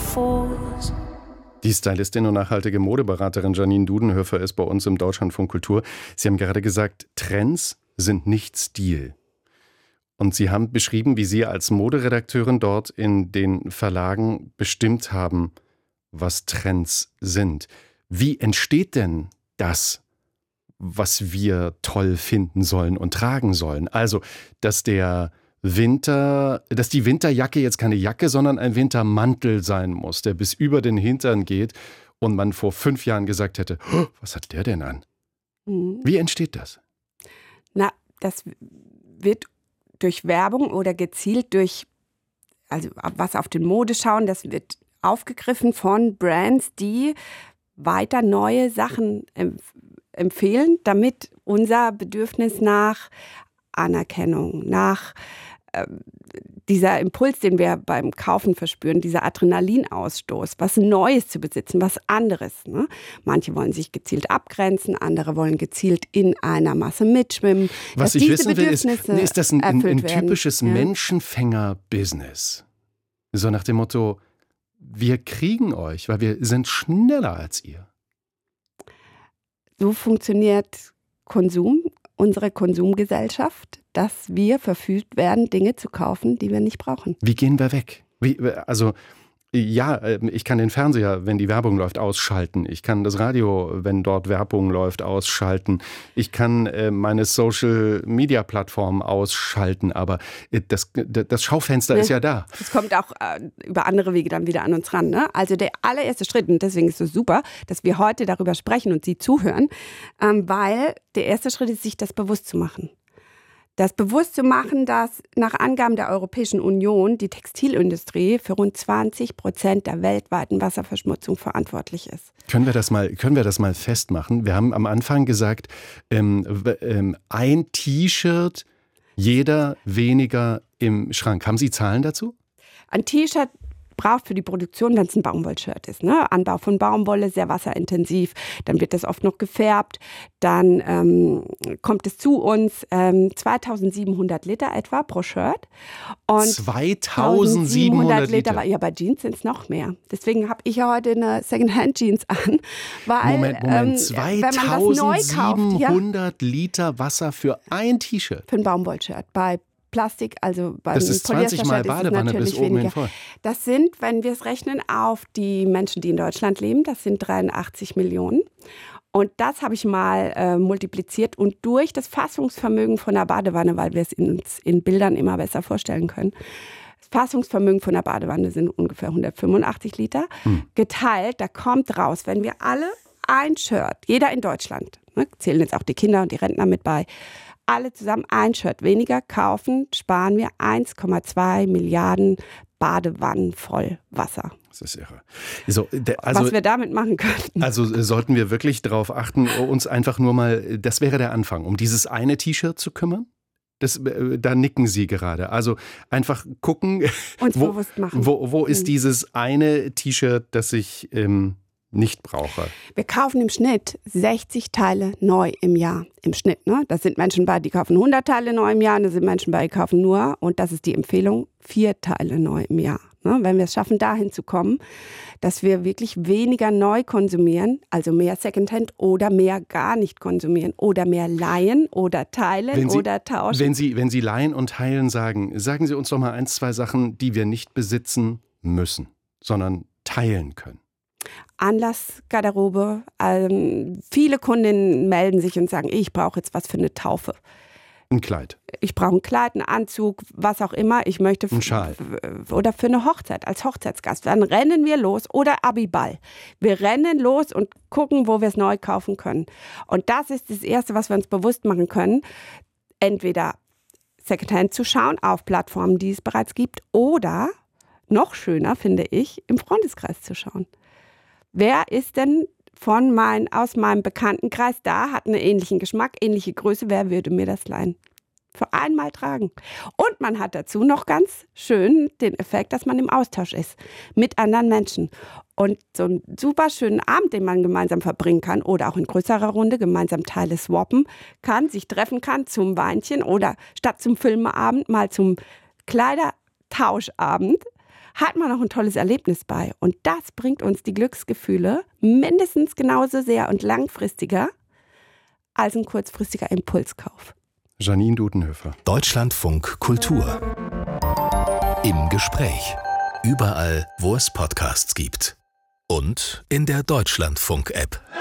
metaphors. Die Stylistin und nachhaltige Modeberaterin Janine Dudenhöfer ist bei uns im Deutschlandfunk Kultur. Sie haben gerade gesagt, Trends sind nicht Stil. Und Sie haben beschrieben, wie Sie als Moderedakteurin dort in den Verlagen bestimmt haben, was Trends sind. Wie entsteht denn das, was wir toll finden sollen und tragen sollen? Also, dass die Winterjacke jetzt keine Jacke, sondern ein Wintermantel sein muss, der bis über den Hintern geht und man vor 5 Jahren gesagt hätte, oh, was hat der denn an? Wie entsteht das? Na, das wird durch Werbung oder gezielt durch, also was auf den Mode schauen, das wird aufgegriffen von Brands, die weiter neue Sachen empfehlen, damit unser Bedürfnis nach Anerkennung, nach dieser Impuls, den wir beim Kaufen verspüren, dieser Adrenalinausstoß, was Neues zu besitzen, was anderes. Ne? Manche wollen sich gezielt abgrenzen, andere wollen gezielt in einer Masse mitschwimmen. Was ich wissen will, ist das ein typisches Menschenfänger-Business? So nach dem Motto, wir kriegen euch, weil wir sind schneller als ihr. So funktioniert Konsum, unsere Konsumgesellschaft, dass wir verführt werden, Dinge zu kaufen, die wir nicht brauchen. Wie gehen wir weg? Ich kann den Fernseher, wenn die Werbung läuft, ausschalten. Ich kann das Radio, wenn dort Werbung läuft, ausschalten. Ich kann meine Social-Media-Plattform ausschalten, aber das Schaufenster ist ja da. Es kommt auch über andere Wege dann wieder an uns ran. Ne? Also der allererste Schritt, und deswegen ist es super, dass wir heute darüber sprechen und Sie zuhören, weil der erste Schritt ist, sich das bewusst zu machen. Das bewusst zu machen, dass nach Angaben der Europäischen Union die Textilindustrie für rund 20% der weltweiten Wasserverschmutzung verantwortlich ist. Können wir das mal festmachen? Wir haben am Anfang gesagt, ein T-Shirt, jeder weniger im Schrank. Haben Sie Zahlen dazu? Ein T-Shirt braucht für die Produktion, wenn es ein Baumwollshirt ist, ne? Anbau von Baumwolle, sehr wasserintensiv, dann wird das oft noch gefärbt, dann kommt es zu uns 2700 Liter etwa pro Shirt. Und 2700 Liter? Ja, bei Jeans sind es noch mehr. Deswegen habe ich ja heute eine Secondhand-Jeans an. Weil, Moment, 2700 Liter Wasser für ein T-Shirt? Für ein Baumwollshirt, bei Plastik, also bei das ist 20 Mal Badewanne bis oben hin voll. Das sind, wenn wir es rechnen, auf die Menschen, die in Deutschland leben, das sind 83 Millionen. Und das habe ich mal multipliziert und durch das Fassungsvermögen von der Badewanne, weil wir es uns in Bildern immer besser vorstellen können. Das Fassungsvermögen von der Badewanne sind ungefähr 185 Liter. Geteilt, da kommt raus, wenn wir alle ein Shirt, jeder in Deutschland, ne, zählen jetzt auch die Kinder und die Rentner mit bei, alle zusammen ein Shirt weniger kaufen, sparen wir 1,2 Milliarden Badewannen voll Wasser. Das ist irre. Was wir damit machen könnten. Also sollten wir wirklich darauf achten, uns einfach nur mal, das wäre der Anfang, um dieses eine T-Shirt zu kümmern? Da nicken Sie gerade. Also einfach gucken, uns bewusst machen. Wo ist dieses eine T-Shirt, das ich nicht brauche. Wir kaufen im Schnitt 60 Teile neu im Jahr. Im Schnitt, ne? Das sind Menschen bei, die kaufen 100 Teile neu im Jahr, und da sind Menschen bei, die kaufen nur, und das ist die Empfehlung, 4 Teile neu im Jahr. Ne? Wenn wir es schaffen, dahin zu kommen, dass wir wirklich weniger neu konsumieren, also mehr Secondhand oder mehr gar nicht konsumieren oder mehr leihen oder teilen oder tauschen. Wenn Sie leihen und teilen sagen Sie uns doch mal 1, 2 Sachen, die wir nicht besitzen müssen, sondern teilen können. Anlassgarderobe. Viele Kundinnen melden sich und sagen, ich brauche jetzt was für eine Taufe. Ein Kleid. Ich brauche ein Kleid, einen Anzug, was auch immer. Ich möchte ein Schal. Oder für eine Hochzeit, als Hochzeitsgast. Dann rennen wir los oder Abiball. Wir rennen los und gucken, wo wir es neu kaufen können. Und das ist das Erste, was wir uns bewusst machen können. Entweder Secondhand zu schauen auf Plattformen, die es bereits gibt, oder noch schöner, finde ich, im Freundeskreis zu schauen. Wer ist denn aus meinem Bekanntenkreis da, hat einen ähnlichen Geschmack, ähnliche Größe, wer würde mir das leihen? Für einmal tragen. Und man hat dazu noch ganz schön den Effekt, dass man im Austausch ist mit anderen Menschen. Und so einen super schönen Abend, den man gemeinsam verbringen kann oder auch in größerer Runde gemeinsam Teile swappen kann, sich treffen kann zum Weinchen oder statt zum Filmeabend mal zum Kleidertauschabend. hat man auch ein tolles Erlebnis bei. Und das bringt uns die Glücksgefühle mindestens genauso sehr und langfristiger als ein kurzfristiger Impulskauf. Janine Dudenhöfer. Deutschlandfunk Kultur. Im Gespräch. Überall, wo es Podcasts gibt. Und in der Deutschlandfunk-App.